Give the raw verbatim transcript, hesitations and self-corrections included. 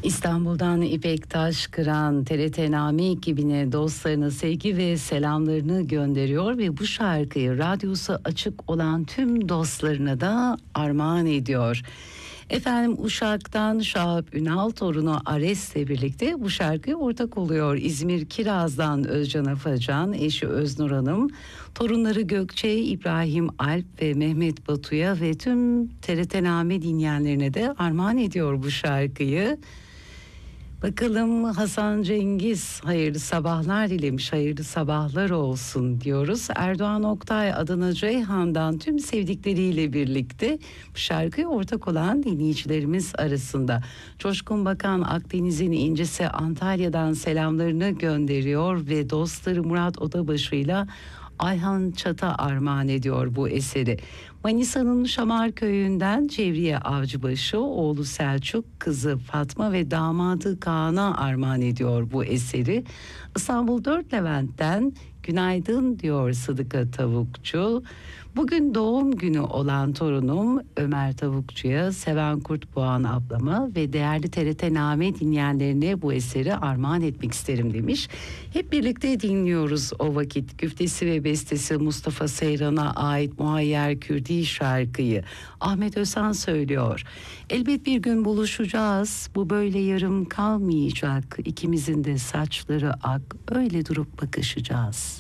İstanbul'dan İpek Taşkıran T R T Name ekibine dostlarına sevgi ve selamlarını gönderiyor ve bu şarkıyı radyosu açık olan tüm dostlarına da armağan ediyor. Efendim Uşak'tan Şahap Ünal torunu Ares'le birlikte bu şarkıya ortak oluyor. İzmir Kiraz'dan Özcan Afacan, eşi Öznur Hanım, torunları Gökçe, İbrahim Alp ve Mehmet Batu'ya ve tüm T R T Name dinleyenlerine de armağan ediyor bu şarkıyı. Bakalım Hasan Cengiz hayırlı sabahlar dilemiş, hayırlı sabahlar olsun diyoruz. Erdoğan Oktay Adana Ceyhan'dan tüm sevdikleriyle birlikte bu şarkıya ortak olan dinleyicilerimiz arasında. Coşkun Bakan Akdeniz'in incisi Antalya'dan selamlarını gönderiyor ve dostları Murat Odabaşı'yla Ayhan Çat'a armağan ediyor bu eseri. Manisa'nın Şamar Köyü'nden Cevriye Avcıbaşı, oğlu Selçuk, kızı Fatma ve damadı Kaan'a armağan ediyor bu eseri. İstanbul Dört Levent'ten günaydın diyor Sıdıka Tavukçu. Bugün doğum günü olan torunum Ömer Tavukçu'ya, Seven Kurtboğan ablama ve değerli T R T Name dinleyenlerine bu eseri armağan etmek isterim demiş. Hep birlikte dinliyoruz o vakit. Güftesi ve bestesi Mustafa Seyran'a ait Muayyer Kürdi şarkıyı Ahmet Özhan söylüyor. Elbet bir gün buluşacağız, bu böyle yarım kalmayacak, ikimizin de saçları ak, öyle durup bakışacağız.